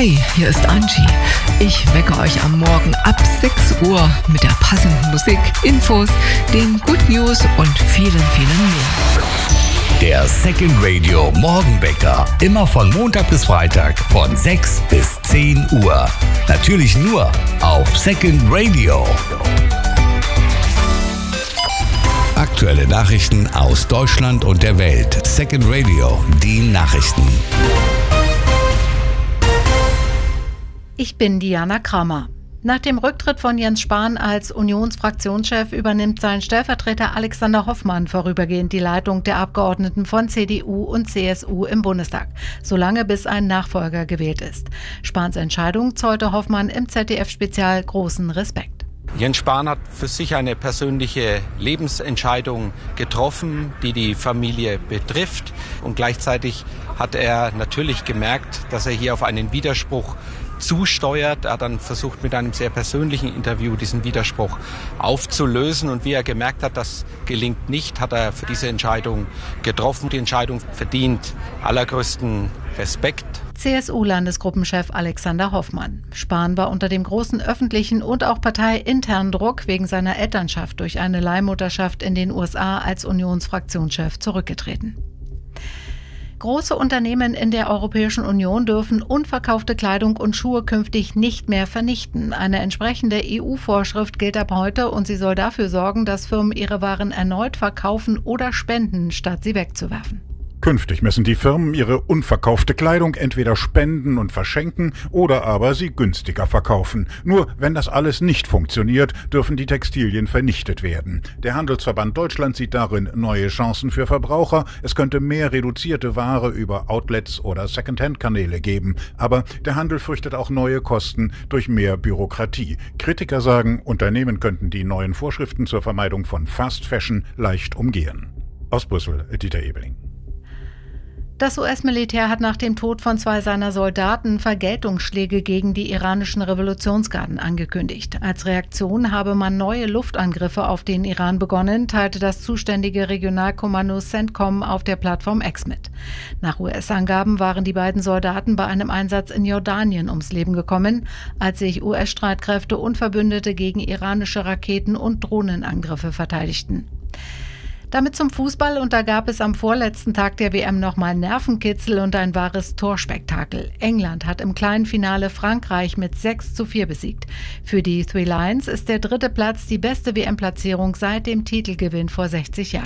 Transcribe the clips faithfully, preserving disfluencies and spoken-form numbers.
Hi, hier ist Angie. Ich wecke euch am Morgen ab sechs Uhr mit der passenden Musik, Infos, den Good News und vielen, vielen mehr. Der Second Radio Morgenwecker. Immer von Montag bis Freitag von sechs bis zehn Uhr. Natürlich nur auf Second Radio. Aktuelle Nachrichten aus Deutschland und der Welt. Second Radio, die Nachrichten. Ich bin Diana Kramer. Nach dem Rücktritt von Jens Spahn als Unionsfraktionschef übernimmt sein Stellvertreter Alexander Hoffmann vorübergehend die Leitung der Abgeordneten von C D U und C S U im Bundestag, solange bis ein Nachfolger gewählt ist. Spahns Entscheidung zollte Hoffmann im Z D F-Spezial großen Respekt. Jens Spahn hat für sich eine persönliche Lebensentscheidung getroffen, die die Familie betrifft. Und gleichzeitig hat er natürlich gemerkt, dass er hier auf einen Widerspruch zusteuert. Er hat dann versucht, mit einem sehr persönlichen Interview diesen Widerspruch aufzulösen. Und wie er gemerkt hat, das gelingt nicht, hat er für diese Entscheidung getroffen. Die Entscheidung verdient allergrößten Respekt. C S U-Landesgruppenchef Alexander Hoffmann. Spahn war unter dem großen öffentlichen und auch parteiinternen Druck wegen seiner Elternschaft durch eine Leihmutterschaft in den U S A als Unionsfraktionschef zurückgetreten. Große Unternehmen in der Europäischen Union dürfen unverkaufte Kleidung und Schuhe künftig nicht mehr vernichten. Eine entsprechende E U-Vorschrift gilt ab heute und sie soll dafür sorgen, dass Firmen ihre Waren erneut verkaufen oder spenden, statt sie wegzuwerfen. Künftig müssen die Firmen ihre unverkaufte Kleidung entweder spenden und verschenken oder aber sie günstiger verkaufen. Nur wenn das alles nicht funktioniert, dürfen die Textilien vernichtet werden. Der Handelsverband Deutschland sieht darin neue Chancen für Verbraucher. Es könnte mehr reduzierte Ware über Outlets oder Secondhand-Kanäle geben. Aber der Handel fürchtet auch neue Kosten durch mehr Bürokratie. Kritiker sagen, Unternehmen könnten die neuen Vorschriften zur Vermeidung von Fast Fashion leicht umgehen. Aus Brüssel, Dieter Ebeling. Das U S-Militär hat nach dem Tod von zwei seiner Soldaten Vergeltungsschläge gegen die iranischen Revolutionsgarden angekündigt. Als Reaktion habe man neue Luftangriffe auf den Iran begonnen, teilte das zuständige Regionalkommando CENTCOM auf der Plattform X mit. Nach U S-Angaben waren die beiden Soldaten bei einem Einsatz in Jordanien ums Leben gekommen, als sich U S-Streitkräfte und Verbündete gegen iranische Raketen- und Drohnenangriffe verteidigten. Damit zum Fußball, und da gab es am vorletzten Tag der W M nochmal Nervenkitzel und ein wahres Torspektakel. England hat im kleinen Finale Frankreich mit sechs zu vier besiegt. Für die Three Lions ist der dritte Platz die beste W M-Platzierung seit dem Titelgewinn vor sechzig Jahren.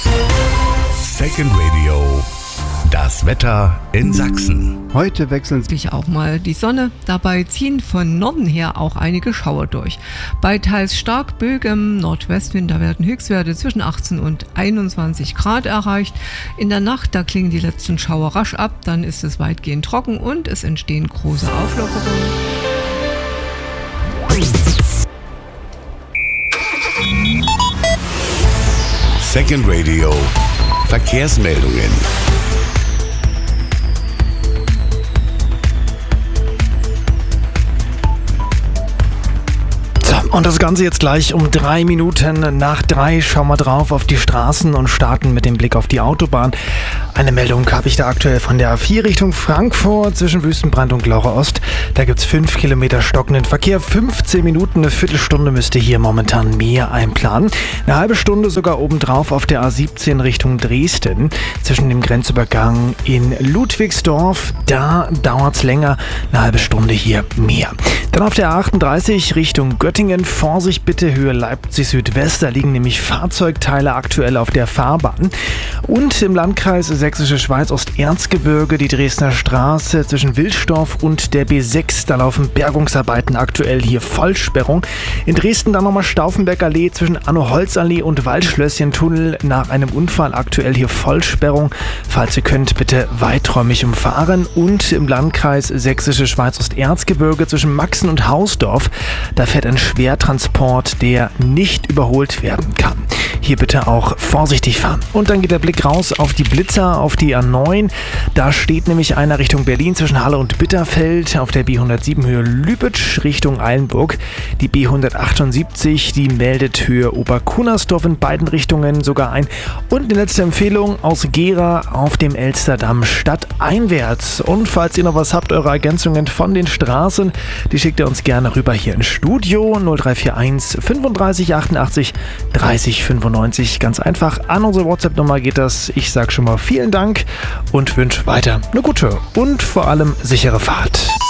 Second Radio. Das Wetter in Sachsen. Heute wechseln sich auch mal die Sonne. Dabei ziehen von Norden her auch einige Schauer durch. Bei teils stark böigem Nordwestwind, da werden Höchstwerte zwischen achtzehn und einundzwanzig Grad erreicht. In der Nacht, da klingen die letzten Schauer rasch ab. Dann ist es weitgehend trocken und es entstehen große Auflockerungen. Second Radio. Verkehrsmeldungen. Und das Ganze jetzt gleich um drei Minuten nach drei. Schauen wir drauf auf die Straßen und starten mit dem Blick auf die Autobahn. Eine Meldung habe ich da aktuell von der A vier Richtung Frankfurt zwischen Wüstenbrand und Glauche Ost. Da gibt es fünf Kilometer stockenden Verkehr. fünfzehn Minuten, eine Viertelstunde müsste hier momentan mehr einplanen. Eine halbe Stunde sogar obendrauf auf der A siebzehn Richtung Dresden. Zwischen dem Grenzübergang in Ludwigsdorf, da dauert es länger. Eine halbe Stunde hier mehr. Dann auf der A achtunddreißig Richtung Göttingen. Vorsicht bitte, Höhe Leipzig Südwest. Da liegen nämlich Fahrzeugteile aktuell auf der Fahrbahn. Und im Landkreis Sächsische Schweiz Osterzgebirge die Dresdner Straße zwischen Wilsdorf und der B sechs. Da laufen Bergungsarbeiten aktuell, hier Vollsperrung. In Dresden dann nochmal Stauffenbergallee zwischen Anno-Holz-Allee und Waldschlösschen-Tunnel. Nach einem Unfall aktuell hier Vollsperrung. Falls ihr könnt, bitte weiträumig umfahren. Und im Landkreis Sächsische Schweiz Osterzgebirge zwischen Maxen und Hausdorf. Da fährt ein Schwertransport, der nicht überholt werden kann. hier bitte auch vorsichtig fahren. Und dann geht der Blick raus auf die Blitzer, auf die A neun. Da steht nämlich einer Richtung Berlin zwischen Halle und Bitterfeld, auf der B hundertsieben Höhe Lübitsch Richtung Eilenburg. Die B hundertachtundsiebzig, die meldet Höhe Oberkunersdorf in beiden Richtungen sogar ein. Und die letzte Empfehlung aus Gera auf dem Elsterdamm stadteinwärts. Und falls ihr noch was habt, eure Ergänzungen von den Straßen, die schickt ihr uns gerne rüber hier ins Studio null drei vier eins fünfunddreißig achtundachtzig dreißig fünfundneunzig. Ganz einfach, an unsere WhatsApp-Nummer geht das. Ich sage schon mal vielen Dank und wünsche weiter eine gute und vor allem sichere Fahrt.